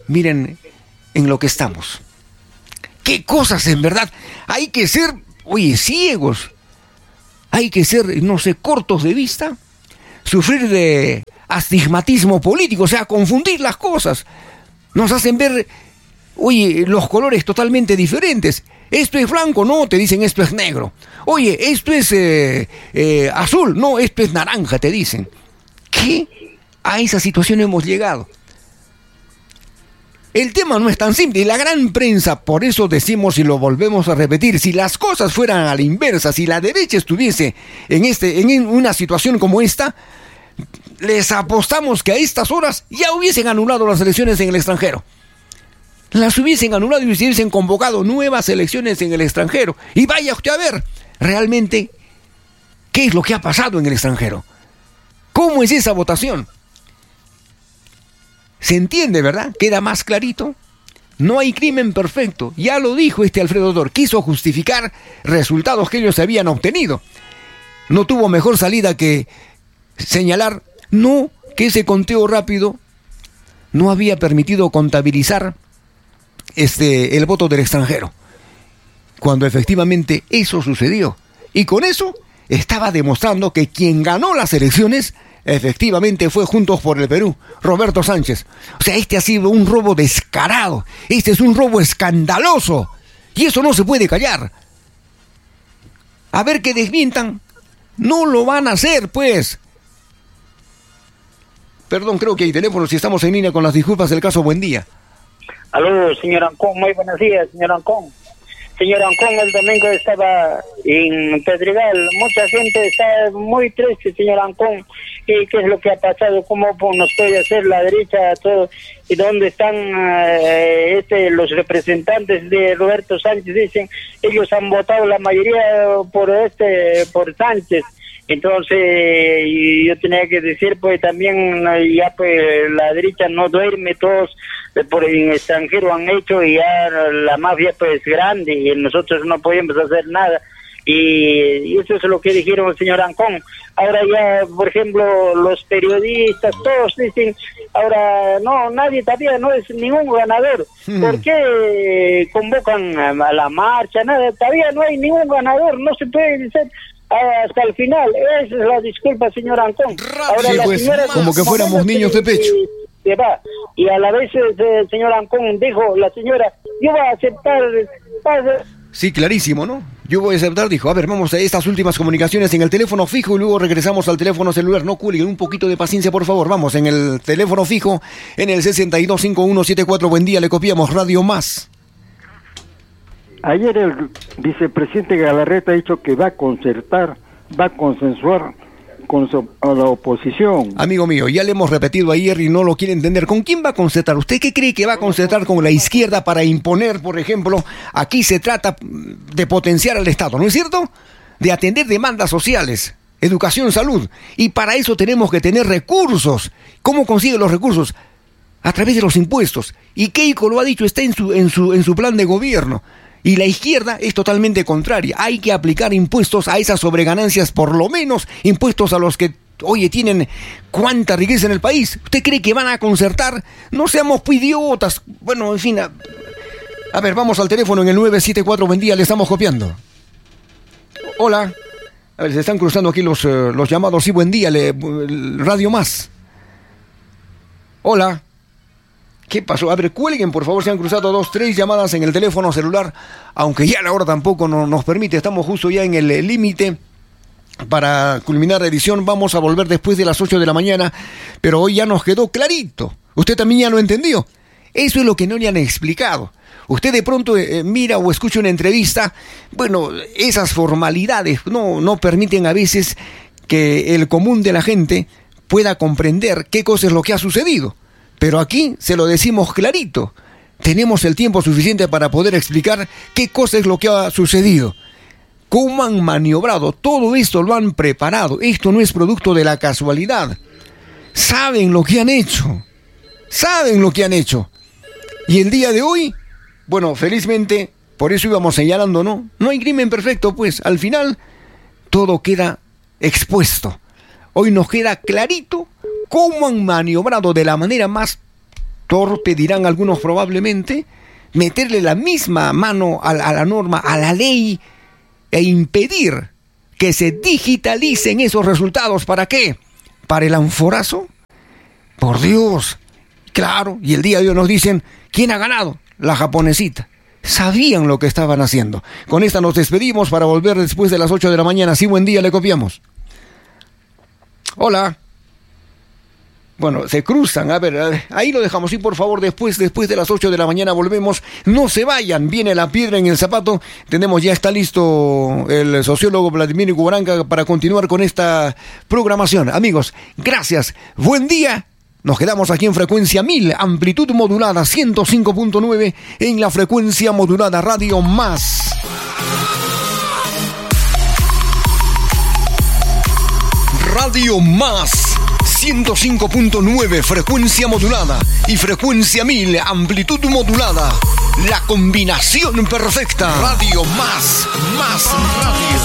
miren en lo que estamos. ¿Qué cosas en verdad? Hay que ser, oye, ciegos. Hay que ser, no sé, cortos de vista. Sufrir de astigmatismo político, o sea, confundir las cosas. Nos hacen ver, oye, los colores totalmente diferentes. Esto es blanco, no, te dicen esto es negro. Oye, esto es eh, eh, azul, no, esto es naranja, te dicen. ¿Qué? A esa situación hemos llegado. El tema no es tan simple y la gran prensa, por eso decimos y lo volvemos a repetir, si las cosas fueran a la inversa, si la derecha estuviese en, este, en una situación como esta, les apostamos que a estas horas ya hubiesen anulado las elecciones en el extranjero. Las hubiesen anulado y hubiesen convocado nuevas elecciones en el extranjero. Y vaya usted a ver realmente qué es lo que ha pasado en el extranjero. ¿Cómo es esa votación? ¿Se entiende, verdad? ¿Queda más clarito? No hay crimen perfecto. Ya lo dijo este Alfredo Dor. Quiso justificar resultados que ellos habían obtenido. No tuvo mejor salida que señalar, no, que ese conteo rápido no había permitido contabilizar este, el voto del extranjero. Cuando efectivamente eso sucedió. Y con eso estaba demostrando que quien ganó las elecciones efectivamente fue Juntos por el Perú, Roberto Sánchez. O sea, este ha sido un robo descarado. Este es un robo escandaloso. Y eso no se puede callar. A ver que desmientan. No lo van a hacer, pues. Perdón, creo que hay teléfono. Si estamos en línea, con las disculpas del caso, buen día. Aló, señor Ancón, muy buenos días, señor Ancón. Señor Ancón, el domingo estaba en Pedregal, mucha gente está muy triste, señor Ancón. ¿Qué, qué es lo que ha pasado? ¿Cómo nos puede hacer la derecha todo? ¿Y dónde están uh, este, los representantes de Roberto Sánchez? Dicen, ellos han votado la mayoría por este por Sánchez. Entonces yo tenía que decir, pues también ya pues la derecha no duerme, todos por el extranjero han hecho y ya la mafia pues grande y nosotros no podemos hacer nada. Y, y eso es lo que dijeron el señor Ancón. Ahora ya, por ejemplo, los periodistas, todos dicen, ahora no, nadie todavía no es ningún ganador. Hmm. ¿Por qué convocan a la marcha? Nada, todavía no hay ningún ganador, no se puede decir hasta el final. Esa es la disculpa, señor Ancón. Ahora sí, la pues, señora, como que fuéramos niños de pecho. Se va. Y a la vez el señor Ancón dijo, la señora, yo voy a aceptar... Sí, clarísimo, ¿no? Yo voy a aceptar, dijo, a ver, vamos a estas últimas comunicaciones en el teléfono fijo y luego regresamos al teléfono celular. No cuelguen, un poquito de paciencia, por favor. Vamos, en el teléfono fijo, en el sesenta y dos cincuenta y uno setenta y cuatro. Buen día, le copiamos Radio Más. Ayer el vicepresidente Galarreta ha dicho que va a concertar, va a consensuar con su, a la oposición. Amigo mío, ya le hemos repetido ayer y no lo quiere entender. ¿Con quién va a concertar? ¿Usted qué cree que va a concertar con la izquierda para imponer, por ejemplo? Aquí se trata de potenciar al Estado, ¿no es cierto? De atender demandas sociales, educación, salud. Y para eso tenemos que tener recursos. ¿Cómo consigue los recursos? A través de los impuestos. Y Keiko lo ha dicho, está en su, en su, en su plan de gobierno. Y la izquierda es totalmente contraria. Hay que aplicar impuestos a esas sobreganancias, por lo menos impuestos a los que, oye, tienen cuánta riqueza en el país. ¿Usted cree que van a concertar? No seamos idiotas. Bueno, en fin. A, a ver, vamos al teléfono en el nueve siete cuatro. Buen día, le estamos copiando. Hola. A ver, se están cruzando aquí los, uh, los llamados. Sí, buen día, le, Radio Más. Hola. ¿Qué pasó? A ver, cuelguen, por favor, se han cruzado dos, tres llamadas en el teléfono celular, aunque ya la hora tampoco no, nos permite, estamos justo ya en el límite para culminar la edición. Vamos a volver después de las ocho de la mañana, pero hoy ya nos quedó clarito. Usted también ya lo entendió. Eso es lo que no le han explicado. Usted de pronto eh, mira o escucha una entrevista, bueno, esas formalidades no, no permiten a veces que el común de la gente pueda comprender qué cosa es lo que ha sucedido. Pero aquí se lo decimos clarito. Tenemos el tiempo suficiente para poder explicar qué cosa es lo que ha sucedido. Cómo han maniobrado. Todo esto lo han preparado. Esto no es producto de la casualidad. Saben lo que han hecho. Saben lo que han hecho. Y el día de hoy, bueno, felizmente, por eso íbamos señalando, ¿no? No hay crimen perfecto, pues. Al final, todo queda expuesto. Hoy nos queda clarito cómo han maniobrado de la manera más torpe, dirán algunos probablemente, meterle la misma mano a, a la norma, a la ley, e impedir que se digitalicen esos resultados. ¿Para qué? ¿Para el anforazo? Por Dios. Claro, y el día de hoy nos dicen, ¿quién ha ganado? La japonesita. Sabían lo que estaban haciendo. Con esta nos despedimos para volver después de las ocho de la mañana. Sí, buen día, le copiamos. Hola. Bueno, se cruzan, a ver, a ver, ahí lo dejamos, sí, por favor, después, después de las ocho de la mañana volvemos, no se vayan, viene la piedra en el zapato, tenemos, ya está listo el sociólogo Vladimir Cubaranca para continuar con esta programación. Amigos, gracias, buen día, nos quedamos aquí en frecuencia mil, amplitud modulada ciento cinco punto nueve, en la frecuencia modulada Radio Más. Radio Más. ciento cinco punto nueve, frecuencia modulada, y frecuencia mil, amplitud modulada. La combinación perfecta. Radio Más, más radio.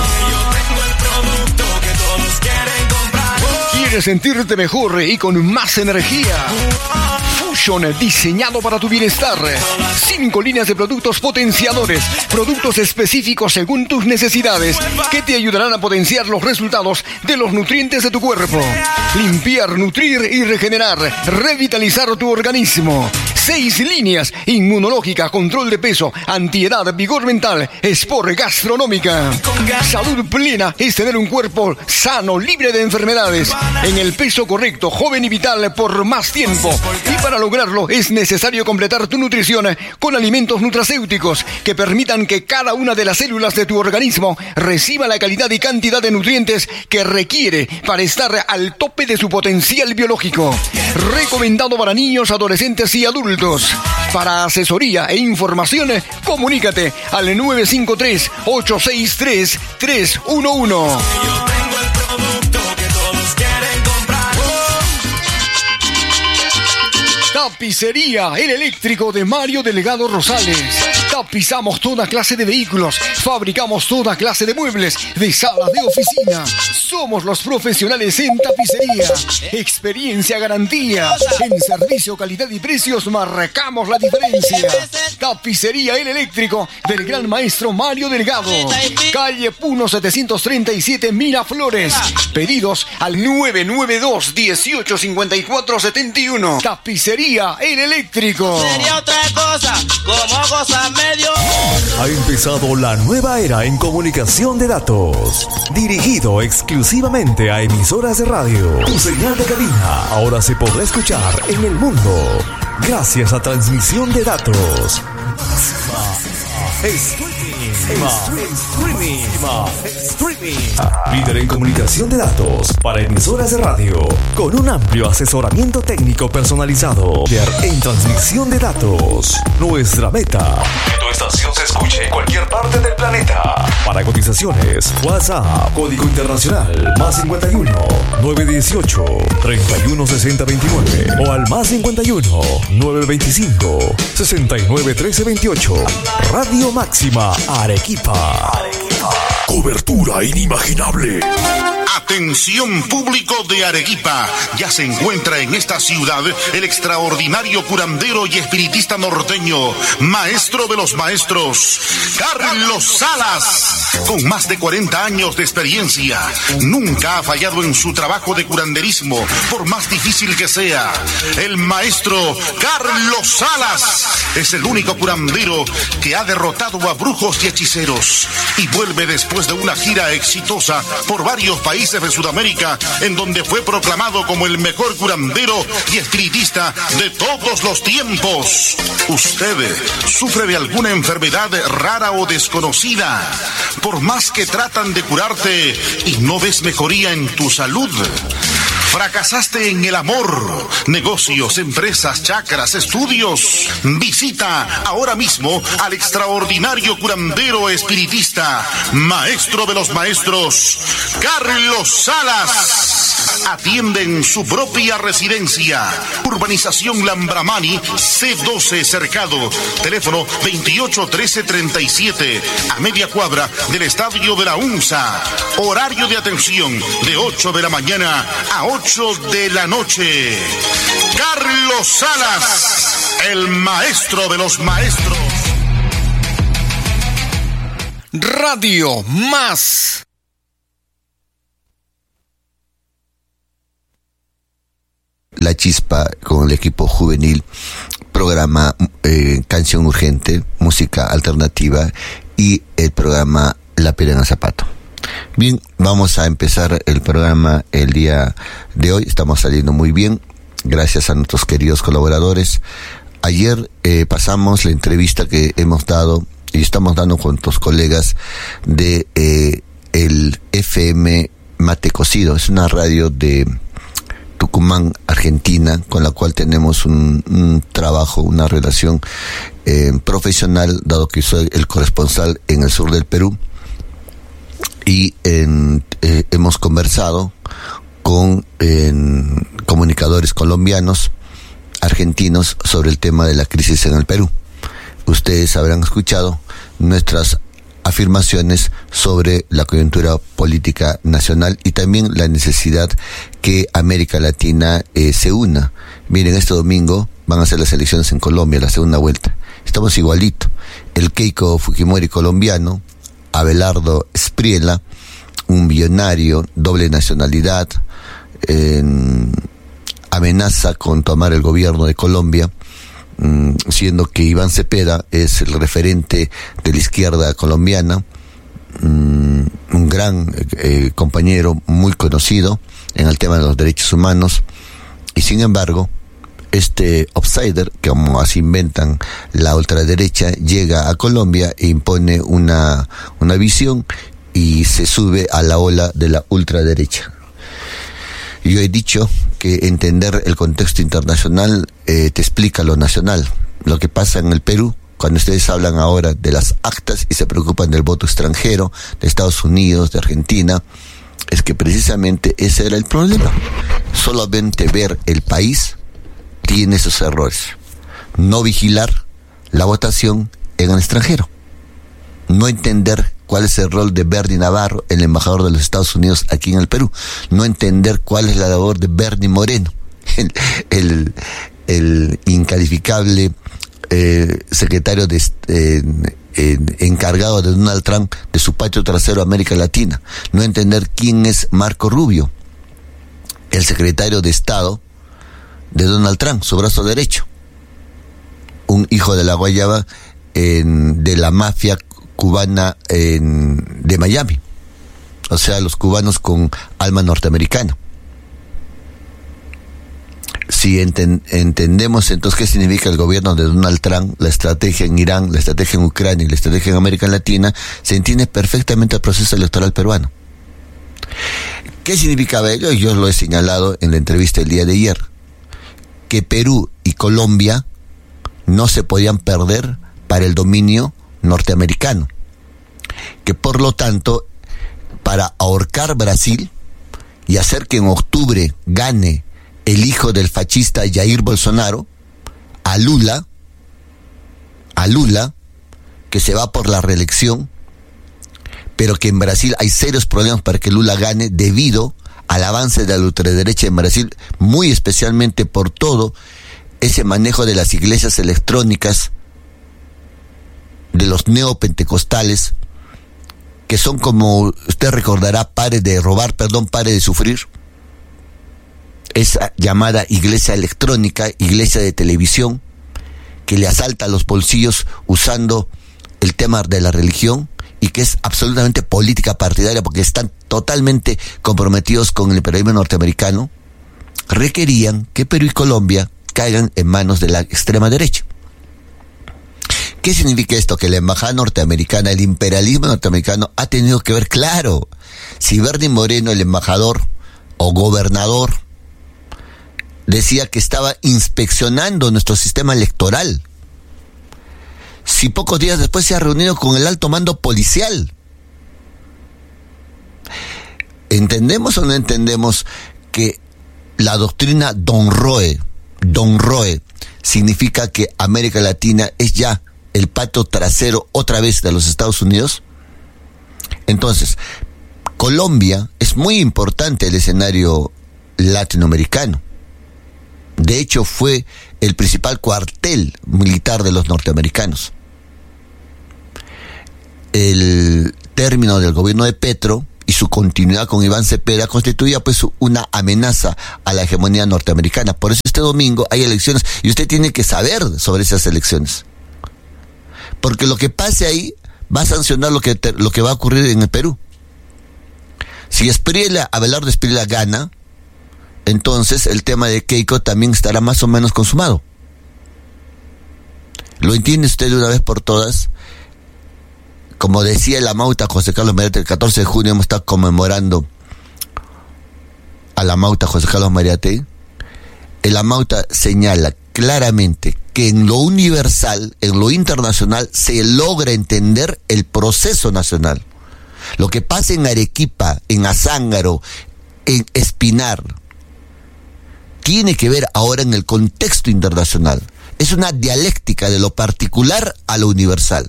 ¿Quieres sentirte mejor y con más energía? Fusion, diseñado para tu bienestar. Cinco líneas de productos potenciadores, productos específicos según tus necesidades, que te ayudarán a potenciar los resultados de los nutrientes de tu cuerpo. Limpiar, nutrir y regenerar, revitalizar tu organismo. Seis líneas: inmunológica, control de peso, antiedad, vigor mental, sport, gastronómica. Salud plena es tener un cuerpo sano, libre de enfermedades, en el peso correcto, joven y vital por más tiempo. Y para lograrlo es necesario completar tu nutrición con alimentos nutracéuticos que permitan que cada una de las células de tu organismo reciba la calidad y cantidad de nutrientes que requiere para estar al tope de su potencial biológico. Recomendado para niños, adolescentes y adultos. Para asesoría e información, comunícate al nueve cinco tres, ocho seis tres, tres uno uno. Tapicería El Eléctrico de Mario Delgado Rosales. Tapizamos toda clase de vehículos, fabricamos toda clase de muebles, de salas de oficina. Somos los profesionales en tapicería. Experiencia, garantía. En servicio, calidad y precios marcamos la diferencia. Tapicería El Eléctrico del gran maestro Mario Delgado. Calle Puno setecientos treinta y siete, Miraflores. Pedidos al nueve nueve dos, uno ocho cinco cuatro siete uno. Tapicería El Eléctrico. Sería otra cosa, como cosa medio. Ha empezado la nueva era en comunicación de datos, dirigido exclusivamente a emisoras de radio. Tu señal de cabina ahora se podrá escuchar en el mundo gracias a transmisión de datos. Streaming. Streaming. Líder en comunicación de datos para emisoras de radio, con un amplio asesoramiento técnico personalizado. Líder en transmisión de datos. Nuestra meta: que tu estación se escuche en cualquier parte del planeta. Para cotizaciones, WhatsApp, código internacional, más cincuenta y uno, nueve dieciocho, treinta y uno sesenta veintinueve, o al más cincuenta y uno, nueve veinticinco, sesenta y nueve trece veintiocho. Radio Máxima Arequipa. Arequipa. Cobertura inimaginable. Atención público de Arequipa, ya se encuentra en esta ciudad el extraordinario curandero y espiritista norteño, maestro de los maestros, Carlos Salas. Con más de cuarenta años de experiencia, nunca ha fallado en su trabajo de curanderismo, por más difícil que sea. El maestro Carlos Salas es el único curandero que ha derrotado a brujos y hechiceros, y vuelve después de una gira exitosa por varios países de Sudamérica, en donde fue proclamado como el mejor curandero y espiritista de todos los tiempos. ¿Usted sufre de alguna enfermedad rara o desconocida? Por más que tratan de curarte y no ves mejoría en tu salud. ¿Fracasaste en el amor, negocios, empresas, chakras, estudios? Visita ahora mismo al extraordinario curandero espiritista, maestro de los maestros, Carlos Salas. Atiende en su propia residencia. Urbanización Lambramani, C doce Cercado. Teléfono veintiocho trece treinta y siete, a media cuadra del estadio de la UNSA. Horario de atención de ocho de la mañana a ocho de la noche. Carlos Salas. el maestro de los maestros. Radio Más. La Chispa con el equipo juvenil, programa eh, Canción Urgente, música alternativa y el programa La Piedra en el Zapato. Bien, vamos a empezar el programa el día de hoy. Estamos saliendo muy bien, gracias a nuestros queridos colaboradores. Ayer eh, pasamos la entrevista que hemos dado y estamos dando con nuestros colegas de eh, el F M Mate Cocido. Es una radio de Tucumán, Argentina, con la cual tenemos un, un trabajo, una relación eh, profesional, dado que soy el corresponsal en el sur del Perú. Y en, eh, hemos conversado con eh, comunicadores colombianos, argentinos, sobre el tema de la crisis en el Perú. Ustedes habrán escuchado nuestras afirmaciones sobre la coyuntura política nacional y también la necesidad que América Latina eh, se una. Miren, este domingo van a ser las elecciones en Colombia, la segunda vuelta. Estamos igualito. El Keiko Fujimori colombiano, Abelardo Espriella, un billonario, doble nacionalidad, eh, amenaza con tomar el gobierno de Colombia, siendo que Iván Cepeda es el referente de la izquierda colombiana, un gran eh, compañero muy conocido en el tema de los derechos humanos, y sin embargo este outsider, que como así inventan la ultraderecha, llega a Colombia e impone una, una visión y se sube a la ola de la ultraderecha. Yo he dicho que entender el contexto internacional eh, te explica lo nacional. Lo que pasa en el Perú, cuando ustedes hablan ahora de las actas y se preocupan del voto extranjero, de Estados Unidos, de Argentina, es que precisamente ese era el problema. Solamente ver el país tiene esos errores. No vigilar la votación en el extranjero. No entender cuál es el rol de Bernie Navarro, el embajador de los Estados Unidos aquí en el Perú. No entender cuál es la labor de Bernie Moreno, el, el, el incalificable eh, secretario de, eh, eh, encargado de Donald Trump de su patio trasero América Latina. No entender quién es Marco Rubio, el secretario de Estado de Donald Trump, su brazo derecho. Un hijo de la guayaba eh, de la mafia cubana en, de Miami, o sea, los cubanos con alma norteamericana. Si enten, entendemos entonces qué significa el gobierno de Donald Trump, la estrategia en Irán, la estrategia en Ucrania y la estrategia en América Latina, se entiende perfectamente el proceso electoral peruano. ¿Qué significaba ello? Yo lo he señalado en la entrevista el día de ayer, que Perú y Colombia no se podían perder para el dominio norteamericano, que por lo tanto, para ahorcar Brasil y hacer que en octubre gane el hijo del fascista Jair Bolsonaro, a Lula, a Lula, que se va por la reelección, pero que en Brasil hay serios problemas para que Lula gane debido al avance de la ultraderecha en Brasil, muy especialmente por todo ese manejo de las iglesias electrónicas, de los neopentecostales, que son, como usted recordará, pare de robar, perdón, pare de sufrir. Esa llamada iglesia electrónica, iglesia de televisión, que le asalta los bolsillos usando el tema de la religión y que es absolutamente política partidaria porque están totalmente comprometidos con el imperialismo norteamericano, requerían que Perú y Colombia caigan en manos de la extrema derecha. ¿Qué significa esto? Que la embajada norteamericana, el imperialismo norteamericano ha tenido que ver, claro. Si Bernie Moreno, el embajador o gobernador, decía que estaba inspeccionando nuestro sistema electoral, si pocos días después se ha reunido con el alto mando policial, ¿entendemos o no entendemos que la doctrina Don Roe, Don Roe, significa que América Latina es ya el patio trasero otra vez de los Estados Unidos? Entonces, Colombia es muy importante el escenario latinoamericano. De hecho, fue el principal cuartel militar de los norteamericanos. El término del gobierno de Petro y su continuidad con Iván Cepeda constituía pues una amenaza a la hegemonía norteamericana. Por eso este domingo hay elecciones y usted tiene que saber sobre esas elecciones. Porque lo que pase ahí va a sancionar lo que, te, lo que va a ocurrir en el Perú. Si Espriella, Abelardo Espriella gana, entonces el tema de Keiko también estará más o menos consumado. ¿Lo entiende usted de una vez por todas? Como decía el Amauta José Carlos Mariátegui, el catorce de junio hemos estado conmemorando al Amauta José Carlos Mariátegui. El Amauta señala claramente que en lo universal, en lo internacional, se logra entender el proceso nacional. Lo que pasa en Arequipa, en Azángaro, en Espinar, tiene que ver ahora en el contexto internacional. Es una dialéctica de lo particular a lo universal.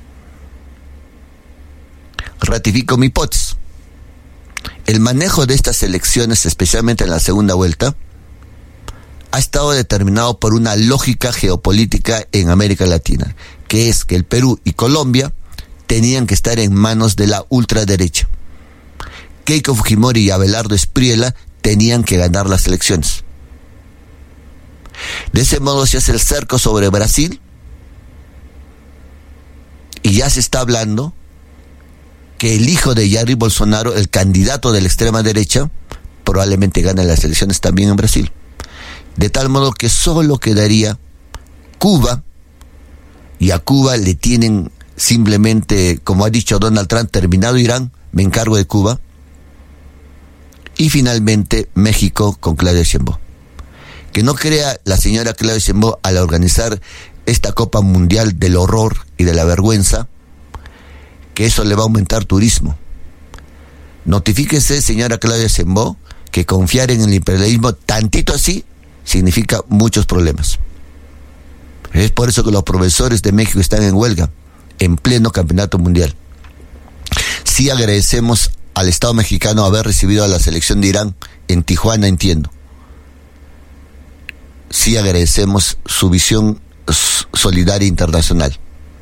Ratifico mi hipótesis. El manejo de estas elecciones, especialmente en la segunda vuelta, ha estado determinado por una lógica geopolítica en América Latina, que es que el Perú y Colombia tenían que estar en manos de la ultraderecha. Keiko Fujimori y Abelardo Espriella tenían que ganar las elecciones. De ese modo se hace el cerco sobre Brasil y ya se está hablando que el hijo de Jair Bolsonaro, el candidato de la extrema derecha, probablemente gane las elecciones también en Brasil. De tal modo que solo quedaría Cuba, y a Cuba le tienen simplemente, como ha dicho Donald Trump, terminado Irán, me encargo de Cuba, y finalmente México con Claudia Sheinbaum. Que no crea la señora Claudia Sheinbaum al organizar esta Copa Mundial del horror y de la vergüenza, que eso le va a aumentar turismo. Notifíquese, señora Claudia Sheinbaum, que confiar en el imperialismo tantito así significa muchos problemas. Es por eso que los profesores de México están en huelga, en pleno campeonato mundial. Sí agradecemos al Estado mexicano haber recibido a la selección de Irán en Tijuana, entiendo. Sí agradecemos su visión solidaria internacional.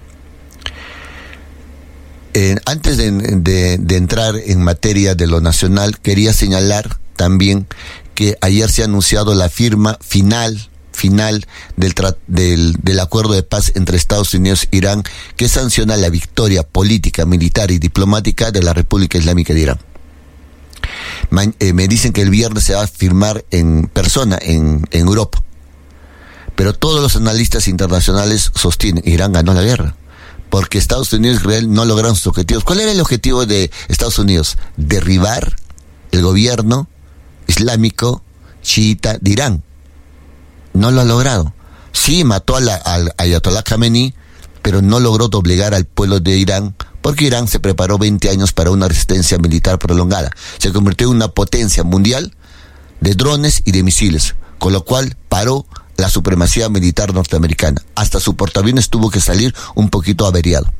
Eh, antes de, de, de entrar en materia de lo nacional, quería señalar también que ayer se ha anunciado la firma final, final del, tra- del, del acuerdo de paz entre Estados Unidos e Irán, que sanciona la victoria política, militar y diplomática de la República Islámica de Irán. Ma- eh, me dicen que el viernes se va a firmar en persona en, en Europa, pero todos los analistas internacionales sostienen que Irán ganó la guerra, porque Estados Unidos y Israel no lograron sus objetivos. ¿Cuál era el objetivo de Estados Unidos? Derribar el gobierno islámico chiita de Irán. No lo ha logrado. Sí, mató a la, al Ayatollah Khamenei, pero no logró doblegar al pueblo de Irán, porque Irán se preparó veinte años para una resistencia militar prolongada. Se convirtió en una potencia mundial de drones y de misiles, con lo cual paró la supremacía militar norteamericana. Hasta su portaaviones tuvo que salir un poquito averiado.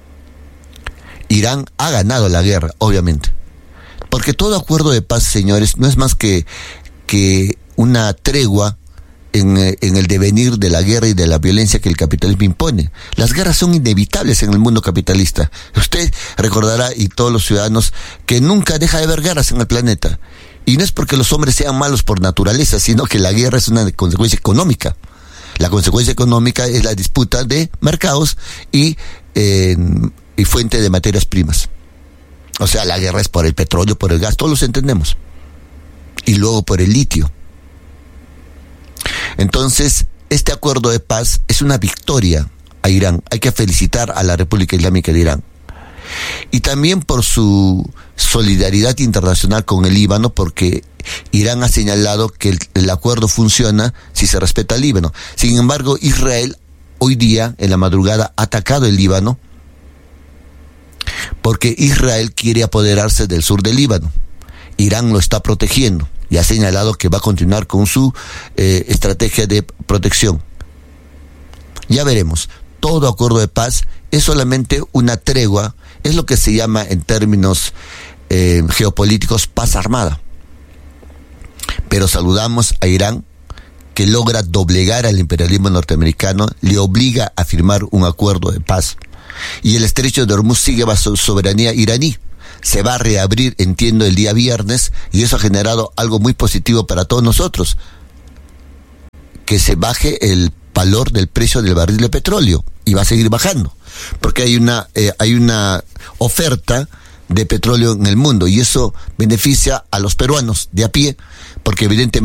Irán ha ganado la guerra, obviamente. Porque todo acuerdo de paz, señores, no es más que, que una tregua en, en el devenir de la guerra y de la violencia que el capitalismo impone. Las guerras son inevitables en el mundo capitalista. Usted recordará, y todos los ciudadanos, que nunca deja de haber guerras en el planeta. Y no es porque los hombres sean malos por naturaleza, sino que la guerra es una consecuencia económica. La consecuencia económica es la disputa de mercados y, eh, y fuente de materias primas. O sea, la guerra es por el petróleo, por el gas, todos los entendemos. Y luego por el litio. Entonces, este acuerdo de paz es una victoria a Irán. Hay que felicitar a la República Islámica de Irán. Y también por su solidaridad internacional con el Líbano, porque Irán ha señalado que el, el acuerdo funciona si se respeta el Líbano. Sin embargo, Israel hoy día, en la madrugada, ha atacado el Líbano, porque Israel quiere apoderarse del sur del Líbano. Irán lo está protegiendo y ha señalado que va a continuar con su eh, estrategia de protección. Ya veremos. Todo acuerdo de paz es solamente una tregua, es lo que se llama en términos eh, geopolíticos paz armada. Pero saludamos a Irán, que logra doblegar al imperialismo norteamericano, le obliga a firmar un acuerdo de paz. Y el estrecho de Hormuz sigue bajo soberanía iraní. Se va a reabrir, entiendo, el día viernes, y eso ha generado algo muy positivo para todos nosotros, que se baje el valor del precio del barril de petróleo, y va a seguir bajando, porque hay una eh, hay una oferta de petróleo en el mundo, y eso beneficia a los peruanos de a pie, porque evidentemente